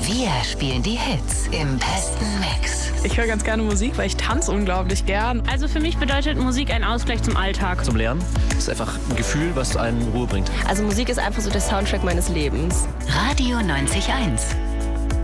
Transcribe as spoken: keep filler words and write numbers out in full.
Wir spielen die Hits im besten Mix. Ich höre ganz gerne Musik, weil ich tanze unglaublich gern. Also für mich bedeutet Musik ein Ausgleich zum Alltag. Zum Lernen. Das ist einfach ein Gefühl, was einen Ruhe bringt. Also Musik ist einfach so der Soundtrack meines Lebens. Radio neunzig Komma eins.